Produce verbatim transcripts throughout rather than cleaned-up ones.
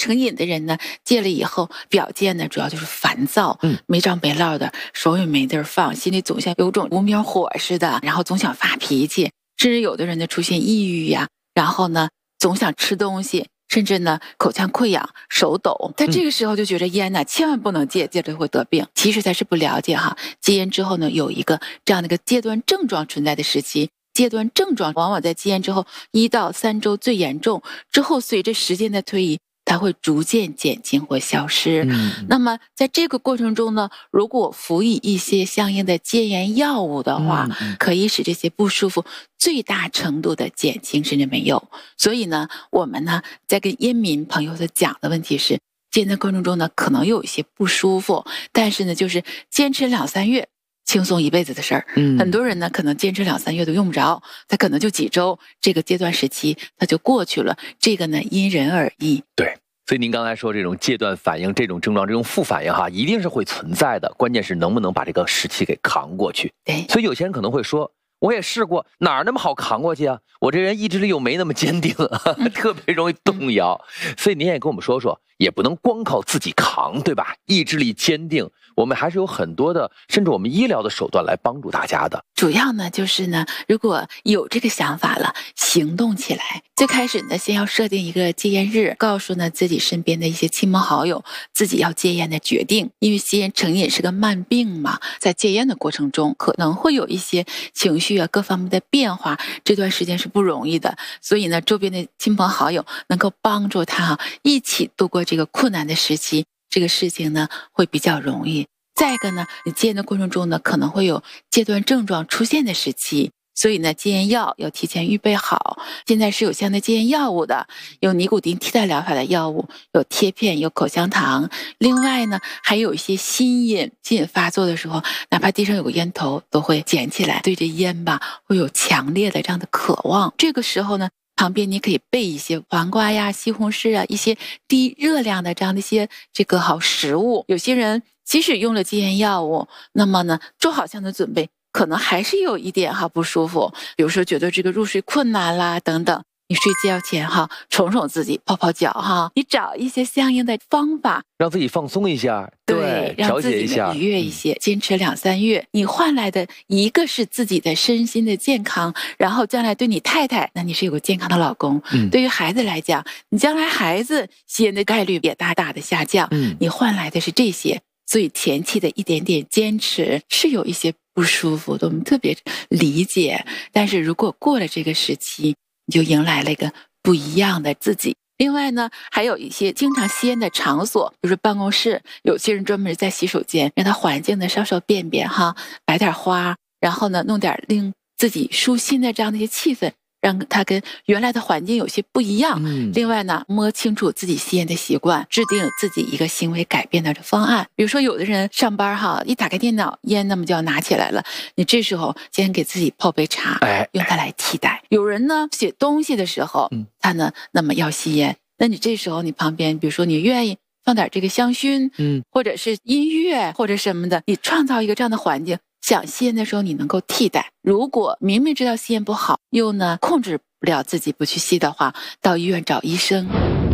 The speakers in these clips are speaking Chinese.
成瘾的人呢，戒了以后表现呢主要就是烦躁， 嗯， 没着没落的，手也没地儿放，心里总像有种无名火似的，然后总想发脾气，甚至有的人呢出现抑郁呀，然后呢总想吃东西，甚至呢口腔溃疡、手抖。在这个时候就觉得烟呢千万不能戒，戒了会得病。其实他是不了解哈，戒烟之后呢有一个这样的一个戒断症状存在的时期。戒断症状往往在戒烟之后一到三周最严重，之后随着时间的推移，它会逐渐减轻或消失。 嗯， 那么在这个过程中呢，如果辅以一些相应的戒烟药物的话， 嗯、 可以使这些不舒服最大程度的减轻，甚至没有。所以呢，我们呢在跟烟民朋友的讲的问题是，戒烟的过程中呢，可能有一些不舒服，但是呢，就是坚持两三月。轻松一辈子的事儿， 嗯， 很多人呢可能坚持两三月都用不着，他可能就几周，这个阶段时期他就过去了。这个呢因人而异。 对，所以您刚才说这种戒断反应、这种症状、这种副反应哈，一定是会存在的，关键是能不能把这个时期给扛过去。 对， 所以有些人可能会说，我也试过，哪儿那么好扛过去啊？我这人意志力又没那么坚定，嗯、特别容易动摇。嗯、所以您也跟我们说说，也不能光靠自己扛，对吧？意志力坚定，我们还是有很多的，甚至我们医疗的手段来帮助大家的。 主要呢就是呢，如果有这个想法了，行动起来。最开始呢，先要设定一个戒烟日，告诉呢自己身边的一些亲朋好友，自己要戒烟的决定。因为戒烟成瘾是个慢病嘛，在戒烟的过程中，可能会有一些情绪啊各方面的变化，这段时间是不容易的。所以呢，周边的亲朋好友能够帮助他一起度过这个困难的时期，这个事情呢会比较容易。再一个呢，你戒烟的过程中呢，可能会有戒断症状出现的时期，所以呢，戒烟药要提前预备好。现在是有相应的戒烟药物的，有尼古丁替代疗法的药物，有贴片，有口香糖。另外呢，还有一些心瘾，心瘾发作的时候，哪怕地上有个烟头，都会捡起来，对着烟吧，会有强烈的这样的渴望。这个时候呢，旁边你可以备一些黄瓜呀、西红柿啊，一些低热量的这样的一些这个好食物。有些人即使用了戒烟药物，那么呢做好这样的准备，可能还是有一点哈不舒服，比如说觉得这个入睡困难啦等等。你睡觉前哈宠宠自己，泡泡脚哈，你找一些相应的方法， 让自己放松一下，对， 让自己愉悦一些，坚持两三月，你换来的一个是自己的身心的健康，然后将来对你太太，那你是有个健康的老公，嗯、对于孩子来讲，你将来孩子吸烟的概率也大大的下降，嗯、你换来的是这些。所以前期的一点点坚持是有一些不舒服的，我们特别理解，但是如果过了这个时期，你就迎来了一个不一样的自己。另外呢，还有一些经常吸烟的场所，比如说办公室，有些人专门在洗手间，让他环境呢稍稍变变哈，摆点花，然后呢弄点令自己舒心的这样的一些气氛，让他跟原来的环境有些不一样。嗯、另外呢，摸清楚自己吸烟的习惯，制定自己一个行为改变的方案。比如说有的人上班哈，一打开电脑，烟那么就要拿起来了，你这时候先给自己泡杯茶，用它来替代。有人呢写东西的时候，他呢那么要吸烟，那你这时候你旁边，比如说你愿意放点这个香薰，嗯，或者是音乐或者什么的，你创造一个这样的环境。想吸烟的时候你能够替代，如果明明知道吸烟不好，又呢控制不了自己不去吸的话，到医院找医生。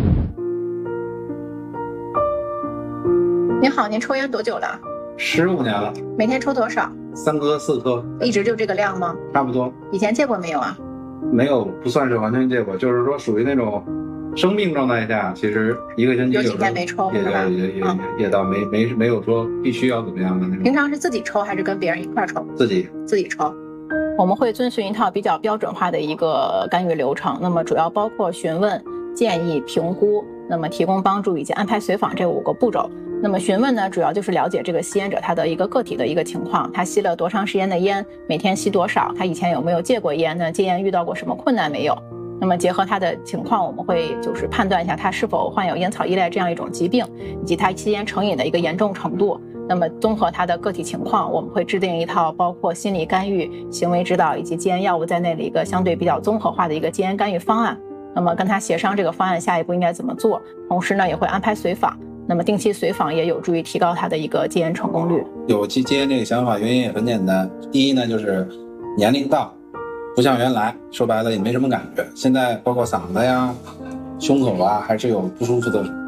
您好，您抽烟多久了？ 十五年了。 每天抽多少？ 三颗四颗。 一直就这个量吗？ 差不多。 以前戒过没有啊？ 没有，不算是完全戒过，就是说属于那种生病状态下，其实一个星期有几天没抽也是吧？ 也也、 嗯、 也倒没没没有说必须要怎么样的那种。 平常是自己抽还是跟别人一块抽？ 自己自己抽。我们会遵循一套比较标准化的一个干预流程，那么主要包括询问、建议、评估，那么提供帮助以及安排随访这五个步骤。那么询问呢，主要就是了解这个吸烟者他的一个个体的一个情况，他吸了多长时间的烟，每天吸多少，他以前有没有戒过烟呢？戒烟遇到过什么困难没有？那么结合他的情况，我们会就是判断一下他是否患有烟草依赖这样一种疾病，以及他吸烟成瘾的一个严重程度。那么综合他的个体情况，我们会制定一套包括心理干预、行为指导以及戒烟药物在内的一个相对比较综合化的一个戒烟干预方案。那么跟他协商这个方案下一步应该怎么做，同时呢也会安排随访。那么定期随访也有助于提高他的一个戒烟成功率。 有戒戒烟这个想法原因也很简单，第一呢就是年龄大，不像原来说白了也没什么感觉，现在包括嗓子呀、胸口啊还是有不舒服的